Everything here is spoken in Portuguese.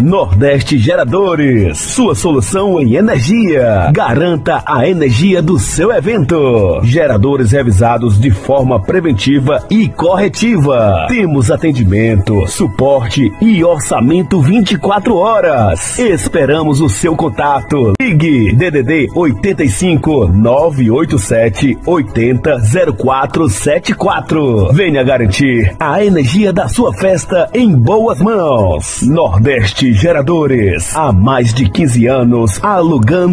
Nordeste Geradores, sua solução em energia. Garanta a energia do seu evento. Geradores revisados de forma preventiva e corretiva. Temos atendimento, suporte e orçamento 24 horas. Esperamos o seu contato. Ligue DDD 85 987 80 0474. Venha garantir a energia da sua festa em boas mãos. Nordeste Geradores, há mais de 15 anos alugando